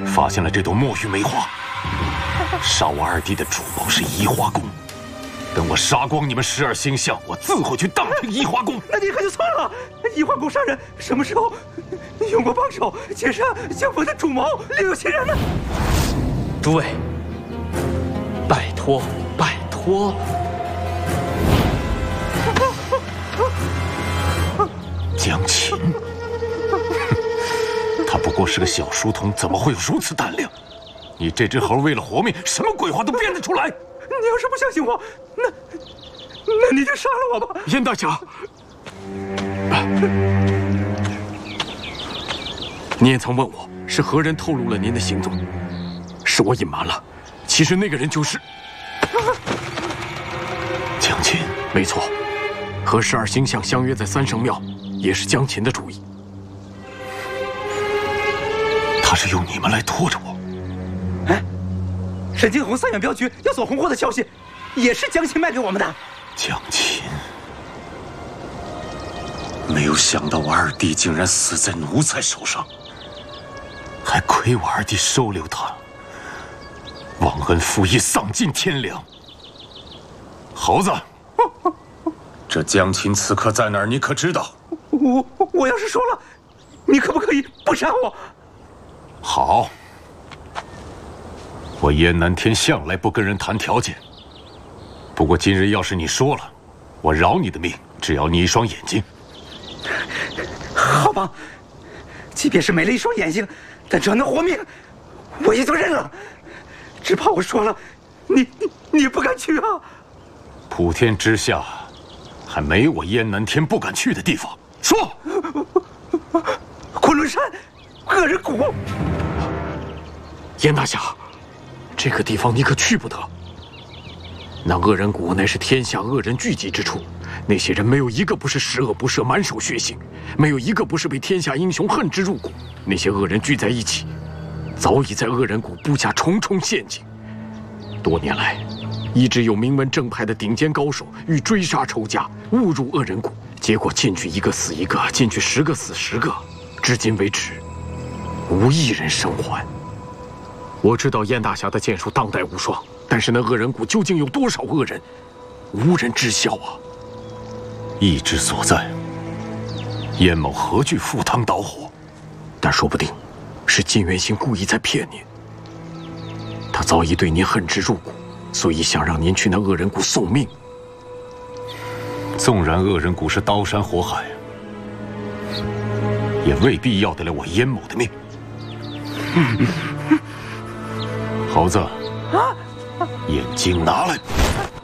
发现了这朵墨玉梅花，杀我二弟的主谋是移花宫。等我杀光你们12星象，我自会去荡平移花宫。 那你可就错了，移花宫杀人什么时候用过帮手劫杀相逢的主谋，另有其人呢？ 诸位，拜托，拜托。 江琴，他不过是个小书童，怎么会有如此胆量？你这只猴为了活命，什么鬼话都编得出来！ 你要是不相信我，那你就杀了我吧。 燕大侠，您也曾问我是何人透露了您的行踪，是我隐瞒了。其实那个人就是江琴。 没错，和12星象相约在三圣庙，也是江琴的主意。 他是用你们来拖着我。 哎，沈金鸿3远镖局要走红货的消息，也是江琴卖给我们的。 江琴，没有想到我二弟竟然死在奴才手上，还亏我二弟收留他，忘恩负义，丧尽天良。猴子，这江琴此刻在哪儿？你可知道？ 我要是说了，你可不可以不杀我？ 好，我燕南天向来不跟人谈条件。不过今日要是你说了，我饶你的命，只要你一双眼睛。 好吧，即便是没了一双眼睛，但只要能活命，我也就认了。只怕我说了，你不敢去啊！ 普天之下，还没我燕南天不敢去的地方。说， 昆仑山，恶人谷。 燕大侠，这个地方你可去不得。那恶人谷乃是天下恶人聚集之处，那些人没有一个不是十恶不赦、满手血腥，没有一个不是被天下英雄恨之入骨。那些恶人聚在一起，早已在恶人谷布下重重陷阱。多年来，一直有名门正派的顶尖高手欲追杀仇家，误入恶人谷，结果进去一个死一个，进去10个死10个，至今为止，无一人生还。我知道燕大侠的剑术当代无双，但是那恶人谷究竟有多少恶人，无人知晓啊！ 意之所在，燕某何惧赴汤蹈火？ 但说不定，是金元星故意在骗您。他早已对您恨之入骨，所以想让您去那恶人谷送命。 纵然恶人谷是刀山火海，也未必要得了我燕某的命。猴子，眼睛拿来。